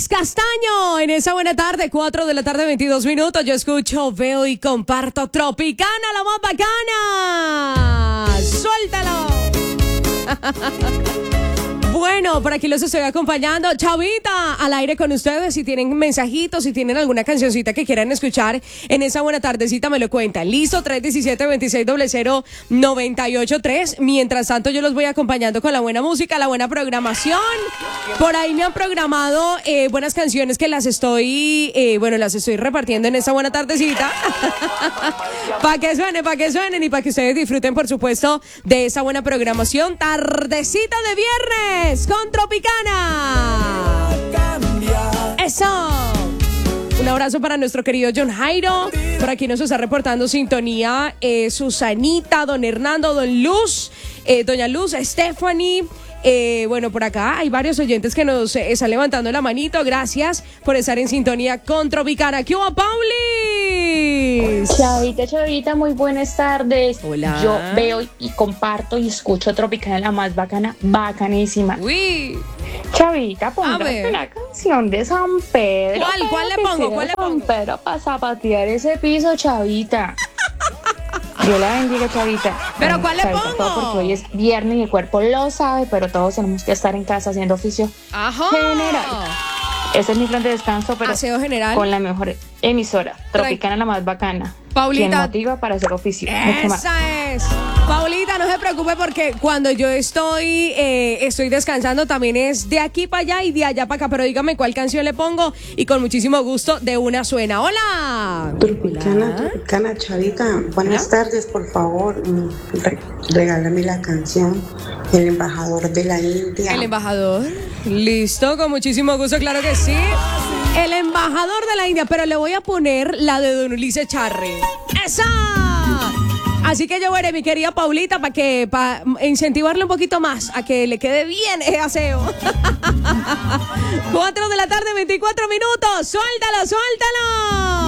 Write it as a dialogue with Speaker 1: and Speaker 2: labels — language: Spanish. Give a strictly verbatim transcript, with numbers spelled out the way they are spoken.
Speaker 1: Castaño, en esa buena tarde, cuatro de la tarde, veintidós minutos, yo escucho, veo y comparto Tropicana, la más bacana. ¡Suéltalo! Bueno, por aquí los estoy acompañando. Chavita, al aire con ustedes. Si tienen mensajitos, si tienen alguna cancioncita que quieran escuchar en esa buena tardecita, me lo cuentan. Listo, tres uno siete, dos seis cero cero, nueve ocho tres. Mientras tanto, yo los voy acompañando con la buena música, la buena programación. Por ahí me han programado eh, buenas canciones que las estoy, eh, bueno, las estoy repartiendo en esa buena tardecita. Para que suenen, para que suenen y para que ustedes disfruten, por supuesto, de esa buena programación. Tardecita de viernes con Tropicana. Eso. Un abrazo para nuestro querido John Jairo. Por aquí nos está reportando sintonía eh, Susanita, don Hernando, don Luz, eh, doña Luz, Stephanie. Eh, bueno, por acá hay varios oyentes que nos eh, están levantando la manito. Gracias por estar en sintonía con Tropicana. ¿Qué hubo, Paulis?
Speaker 2: Chavita, Chavita, muy buenas tardes.
Speaker 1: Hola.
Speaker 2: Yo veo y comparto y escucho Tropicana, la más bacana, bacanísima.
Speaker 1: Uy.
Speaker 2: Chavita, ponte una canción de San Pedro.
Speaker 1: ¿Cuál? ¿Cuál le pongo? ¿Cuál le pongo?
Speaker 2: San Pedro para zapatear ese piso, Chavita. Dios la bendiga, Chavita.
Speaker 1: ¿Pero
Speaker 2: bueno,
Speaker 1: cuál le
Speaker 2: Chavita,
Speaker 1: pongo?
Speaker 2: todo porque hoy es viernes y el cuerpo lo sabe, pero todos tenemos que estar en casa haciendo oficio
Speaker 1: Ajá.
Speaker 2: general. Ese es mi plan de descanso, pero
Speaker 1: aseo general
Speaker 2: con la mejor emisora, Tropicana, la más bacana.
Speaker 1: Paulita,
Speaker 2: quien motiva para hacer oficio. Mucho más.
Speaker 1: Esa es. Paulita, no se preocupe porque cuando yo estoy eh, estoy descansando también es de aquí para allá y de allá para acá, pero dígame cuál canción le pongo y con muchísimo gusto de una suena. ¡Hola!
Speaker 3: Tropicana, Tropicana, Chavita, buenas ¿Hola? tardes, por favor, re- regálame la canción El Embajador de la India.
Speaker 1: El Embajador. Listo, con muchísimo gusto, claro que sí. El Embajador de la India, pero le voy a poner la de Don Ulises Charry. ¡Esa! Así que yo veré, mi querida Paulita, para que para incentivarle un poquito más a que le quede bien ese aseo. Cuatro de la tarde, veinticuatro minutos. ¡Suéltalo, suéltalo!